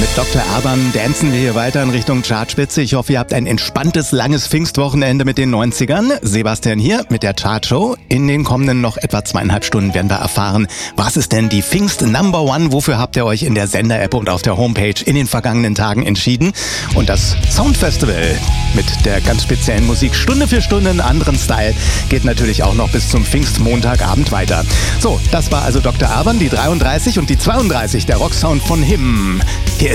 Mit Dr. Alban dancen wir hier weiter in Richtung Chartspitze. Ich hoffe, ihr habt ein entspanntes, langes Pfingstwochenende mit den 90ern. Sebastian hier mit der Chartshow. In den kommenden noch etwa 2,5 Stunden werden wir erfahren, was ist denn die Pfingst Number One? Wofür habt ihr euch in der Sender-App und auf der Homepage in den vergangenen Tagen entschieden? Und das Soundfestival mit der ganz speziellen Musik Stunde für Stunde einen anderen Style geht natürlich auch noch bis zum Pfingstmontagabend weiter. So, das war also Dr. Alban, die 33 und die 32, der Rocksound von Him.